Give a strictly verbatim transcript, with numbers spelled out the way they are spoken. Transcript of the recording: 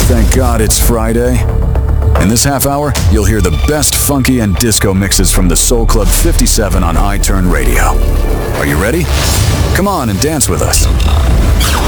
Thank God it's Friday. In this half hour, you'll hear the best funky and disco mixes from the Soul Club fifty-seven on iTurn Radio. Are you ready? Come on and dance with us.